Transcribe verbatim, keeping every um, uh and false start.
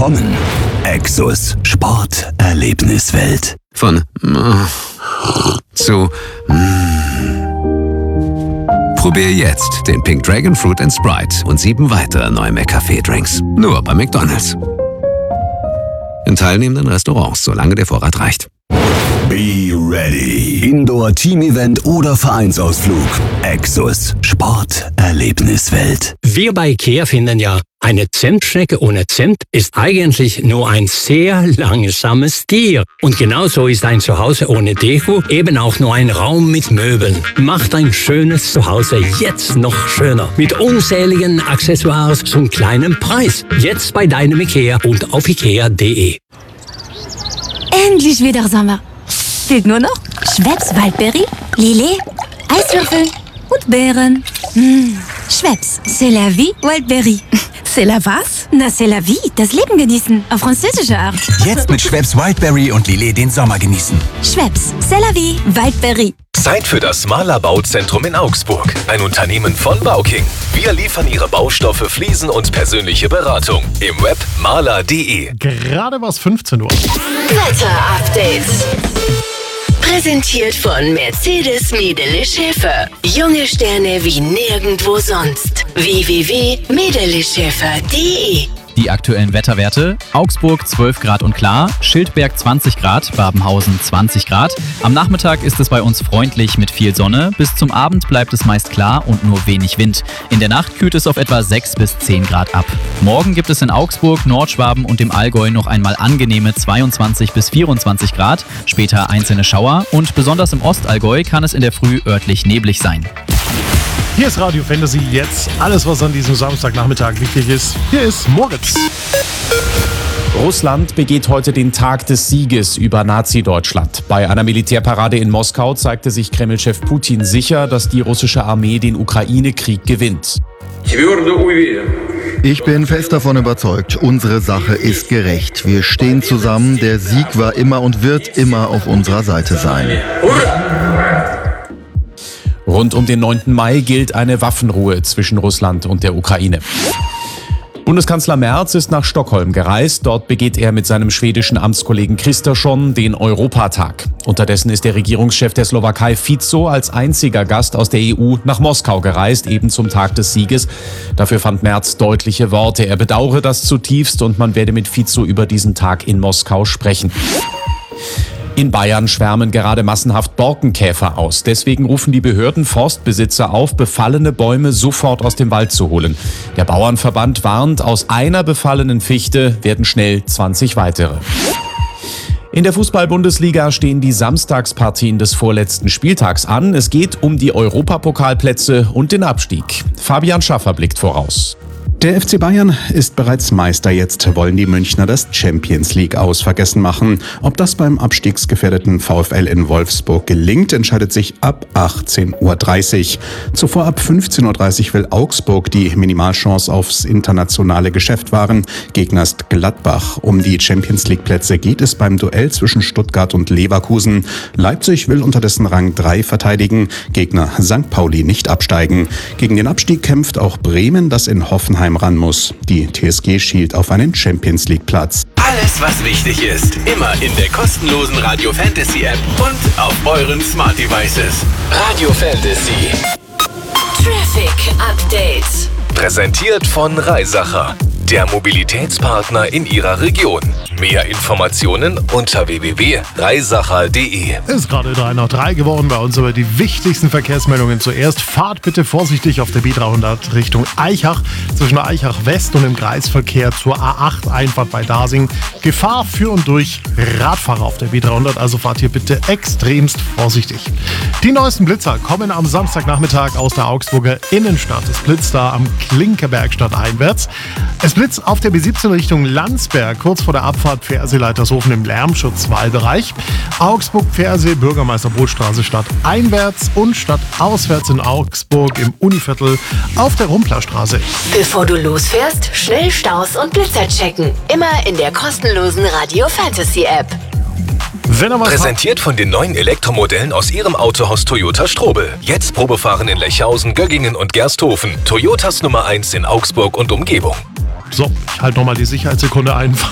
Willkommen, Exus Sporterlebniswelt. Von mm, zu mm. Probier jetzt den Pink Dragon Fruit and Sprite und sieben weitere neue McCafé-Drinks. Nur bei McDonald's. In teilnehmenden Restaurants, solange der Vorrat reicht. Be ready. Indoor-Team-Event oder Vereinsausflug. Exus Sporterlebniswelt. Wir bei IKEA finden ja, eine Zimtschnecke ohne Zimt ist eigentlich nur ein sehr langsames Tier. Und genauso ist ein Zuhause ohne Deko eben auch nur ein Raum mit Möbeln. Macht ein schönes Zuhause jetzt noch schöner. Mit unzähligen Accessoires zum kleinen Preis. Jetzt bei deinem IKEA und auf ikea punkt de. Endlich wieder Sommer. Fehlt nur noch Schweppes Waldbeere, Lillet, Eiswürfel und Beeren. Mmh. Schweppes, c'est la vie, Waldbeere. C'est la was? Na, c'est la vie, das Leben genießen, auf französische Art. Jetzt mit Schweppes Wildberry und Lillet den Sommer genießen. Schweppes, c'est la vie, Waldbeere. Zeit für das Mahler Bauzentrum in Augsburg. Ein Unternehmen von Bauking. Wir liefern Ihre Baustoffe, Fliesen und persönliche Beratung. Im Web mahler punkt de. Gerade war es fünfzehn Uhr. Wetter-Update. Präsentiert von Mercedes Medele Schäfer. Junge Sterne wie nirgendwo sonst. w w w punkt medele schäfer punkt de. Die aktuellen Wetterwerte: Augsburg zwölf Grad und klar, Schildberg zwanzig Grad, Babenhausen zwanzig Grad. Am Nachmittag ist es bei uns freundlich mit viel Sonne. Bis zum Abend bleibt es meist klar und nur wenig Wind. In der Nacht kühlt es auf etwa sechs bis zehn Grad ab. Morgen gibt es in Augsburg, Nordschwaben und dem Allgäu noch einmal angenehme zweiundzwanzig bis vierundzwanzig Grad, später einzelne Schauer und besonders im Ostallgäu kann es in der Früh örtlich neblig sein. Hier ist Radio Fantasy, jetzt alles, was an diesem Samstagnachmittag wichtig ist. Hier ist Moritz. Russland begeht heute den Tag des Sieges über Nazi-Deutschland. Bei einer Militärparade in Moskau zeigte sich Kreml-Chef Putin sicher, dass die russische Armee den Ukraine-Krieg gewinnt. Ich bin fest davon überzeugt, unsere Sache ist gerecht. Wir stehen zusammen, der Sieg war immer und wird immer auf unserer Seite sein. Rund um den neunten Mai gilt eine Waffenruhe zwischen Russland und der Ukraine. Bundeskanzler Merz ist nach Stockholm gereist. Dort begeht er mit seinem schwedischen Amtskollegen Kristersson den Europatag. Unterdessen ist der Regierungschef der Slowakei Fico als einziger Gast aus der E U nach Moskau gereist, eben zum Tag des Sieges. Dafür fand Merz deutliche Worte. Er bedauere das zutiefst und man werde mit Fico über diesen Tag in Moskau sprechen. In Bayern schwärmen gerade massenhaft Borkenkäfer aus. Deswegen rufen die Behörden Forstbesitzer auf, befallene Bäume sofort aus dem Wald zu holen. Der Bauernverband warnt, aus einer befallenen Fichte werden schnell zwanzig weitere. In der Fußball-Bundesliga stehen die Samstagspartien des vorletzten Spieltags an. Es geht um die Europapokalplätze und den Abstieg. Fabian Schaffer blickt voraus. Der F C Bayern ist bereits Meister. Jetzt wollen die Münchner das Champions League aus vergessen machen. Ob das beim abstiegsgefährdeten VfL in Wolfsburg gelingt, entscheidet sich ab achtzehn Uhr dreißig. Zuvor ab fünfzehn Uhr dreißig will Augsburg die Minimalchance aufs internationale Geschäft wahren. Gegner ist Gladbach. Um die Champions League Plätze geht es beim Duell zwischen Stuttgart und Leverkusen. Leipzig will unterdessen Rang drei verteidigen. Gegner Sankt Pauli nicht absteigen. Gegen den Abstieg kämpft auch Bremen, das in Hoffenheim ran muss. Die T S G schielt auf einen Champions League Platz. Alles, was wichtig ist, immer in der kostenlosen Radio Fantasy App und auf euren Smart Devices. Radio Fantasy. Traffic Update. Präsentiert von Reisacher, der Mobilitätspartner in Ihrer Region. Mehr Informationen unter w w w punkt reisacher punkt de. Es ist gerade drei nach drei geworden bei uns, aber die wichtigsten Verkehrsmeldungen zuerst. Fahrt bitte vorsichtig auf der B dreihundert Richtung Aichach, zwischen Aichach West und dem Kreisverkehr zur A acht Einfahrt bei Dasing. Gefahr für und durch Radfahrer auf der B dreihundert, also fahrt hier bitte extremst vorsichtig. Die neuesten Blitzer kommen am Samstagnachmittag aus der Augsburger Innenstadt. Es blitzt da am Klinkerbergstadt einwärts. Es blitzt auf der B siebzehn Richtung Landsberg, kurz vor der Abfahrt Pfersee-Leitershofen im Lärmschutzwahlbereich. Augsburg-Pfersee, Bürgermeister-Brotstraße Stadt einwärts und Stadt auswärts in Augsburg im Univiertel auf der Rumplerstraße. Bevor du losfährst, schnell Staus und Blitzer checken. Immer in der kostenlosen Radio Fantasy App. Präsentiert von den neuen Elektromodellen aus Ihrem Autohaus Toyota Strobel. Jetzt Probefahren in Lechhausen, Göggingen und Gersthofen. Toyotas Nummer eins in Augsburg und Umgebung. So, ich halte nochmal die Sicherheitssekunde ein.